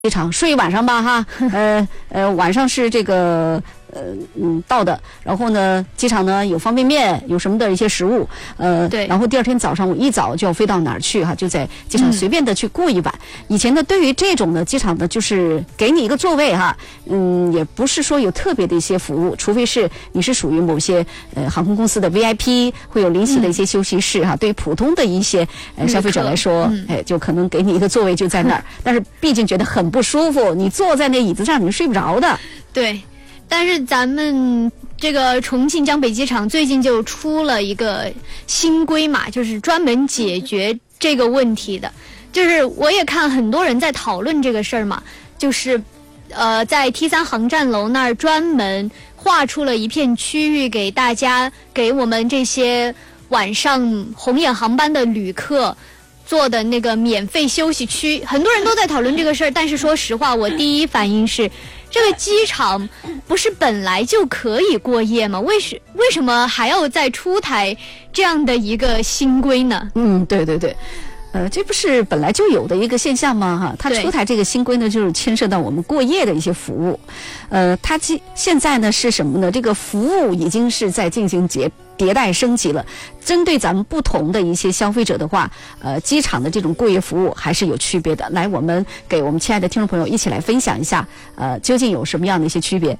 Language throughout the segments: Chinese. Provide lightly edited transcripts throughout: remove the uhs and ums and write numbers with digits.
机场睡一晚上吧哈，晚上是这个到的，然后呢，机场呢有方便面，有什么的一些食物， 对， 然后第二天早上我一早就要飞到哪儿去哈，就在机场随便的去过一晚。以前呢，对于这种的机场呢，就是给你一个座位哈，也不是说有特别的一些服务，除非是你是属于某些航空公司的 VIP， 会有临时的一些休息室哈。对于普通的一些消费者来说，就可能给你一个座位就在那儿，但是毕竟觉得很不舒服，你坐在那椅子上你是睡不着的。 对。但是咱们这个重庆江北机场最近就出了一个新规嘛，就是专门解决这个问题的。就是我也看很多人在讨论这个事儿嘛，就是在 T3 航站楼那儿专门划出了一片区域给大家，给我们这些晚上红眼航班的旅客做的那个免费休息区。很多人都在讨论这个事儿，但是说实话，我第一反应是，这个机场不是本来就可以过夜吗？为什么还要再出台这样的一个新规呢？ 对对对。这不是本来就有的一个现象吗？哈，它出台这个新规呢，就是牵涉到我们过夜的一些服务。它现在呢是什么呢？这个服务已经是在进行迭代升级了。针对咱们不同的一些消费者的话，机场的这种过夜服务还是有区别的。来，我们给我们亲爱的听众朋友一起来分享一下，究竟有什么样的一些区别？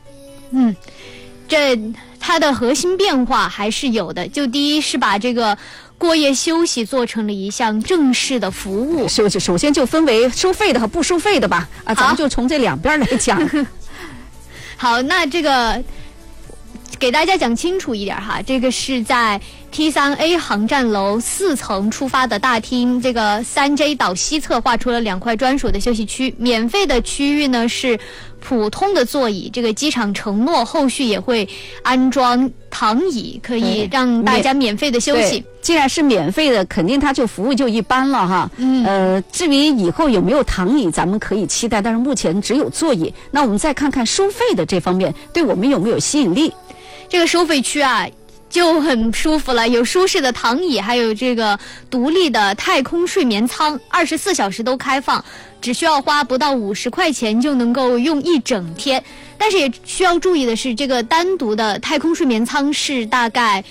它的核心变化还是有的。就第一是把这个过夜休息做成了一项正式的服务。 首先就分为收费的和不收费的吧。咱们就从这两边来讲。 好，那这个给大家讲清楚一点哈，这个是在 T3A 航站楼4层出发的大厅，这个3J 岛西侧划出了2块专属的休息区。免费的区域呢是普通的座椅，这个机场承诺后续也会安装躺椅，可以让大家免费的休息。 既然是免费的，肯定它就服务就一般了哈。至于以后有没有躺椅，咱们可以期待，但是目前只有座椅。那我们再看看收费的这方面，对我们有没有吸引力？ 这个收费区啊，就很舒服了，有舒适的躺椅，还有这个独立的太空睡眠舱，24小时都开放，只需要花不到50块钱就能够用一整天。但是也需要注意的是，这个单独的太空睡眠舱是大概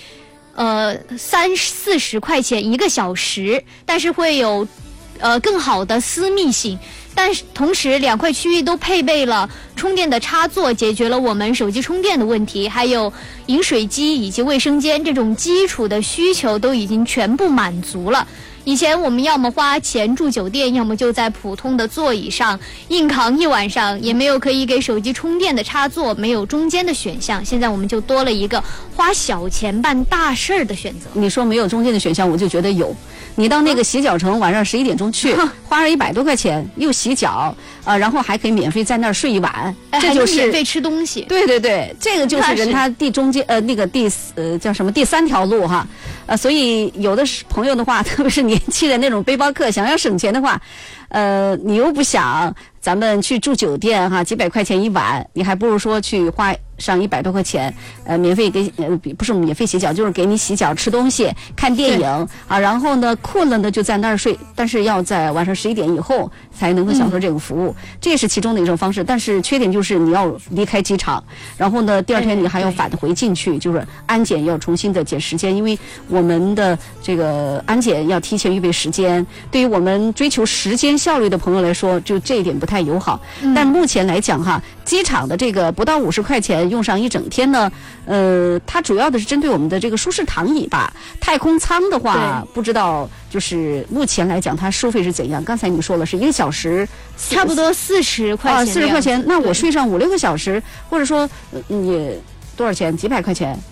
30-40块钱1个小时，但是会有更好的私密性。但是同时2块区域都配备了充电的插座，解决了我们手机充电的问题，还有饮水机以及卫生间，这种基础的需求都已经全部满足了。以前我们要么花钱住酒店，要么就在普通的座椅上硬扛一晚上，也没有可以给手机充电的插座，没有中间的选项。现在我们就多了一个花小钱办大事儿的选择。 你说没有中间的选项，我就觉得有。你到那个洗脚城晚上11点钟去，花了100多块钱，又洗脚然后还可以免费在那儿睡一晚，这就是免费吃东西。 对对对，这个就是人他中间那个叫什么第3条路哈。所以有的朋友的话，特别是年轻人那种背包客，想要省钱的话，你又不想咱们去住酒店哈，几百块钱一晚，你还不如说去花上100多块钱，免费给不是免费洗脚，就是给你洗脚、吃东西、看电影然后呢困了呢就在那儿睡，但是要在晚上11点以后才能够享受这个服务，这是其中的一种方式。但是缺点就是你要离开机场，然后呢第二天你还要返回进去，就是安检要重新的减时间，因为我们的这个安检要提前预备时间，对于我们追求时间效率的朋友来说，就这一点不太友好。但目前来讲哈，机场的这个不到50块钱用上一整天呢，它主要的是针对我们的这个舒适躺椅吧。太空舱的话，不知道就是目前来讲它收费是怎样。刚才你说了是1个小时差不多40块钱。 40块钱，那我睡上5-6个小时，或者说你多少钱？几百块钱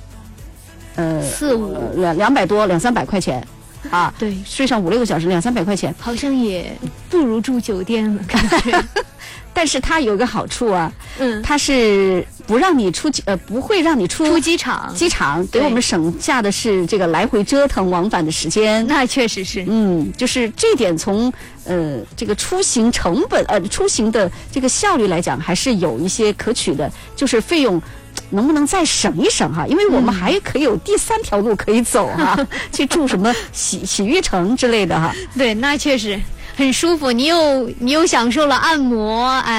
？200多200-300块钱对， 睡上5-6个小时200-300块钱， 好像也不如住酒店了感觉。 但是它有个好处啊，它是不让你不会让你出机场， 给我们省下的是这个来回折腾往返的时间。 那确实是， 就是这点从这个出行成本出行的这个效率来讲，还是有一些可取的，就是费用能不能再省一省哈？因为我们还可以有第3条路可以走哈，去住什么洗浴城之类的哈。 对，那确实。 很舒服，你又享受了按摩，哎。